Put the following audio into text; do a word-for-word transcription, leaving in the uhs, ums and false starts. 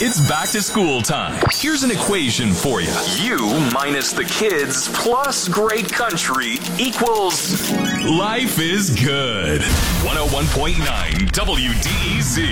It's back to school time. Here's an equation for you. You minus the kids plus great country equals life is good. one oh one point nine W D E Z.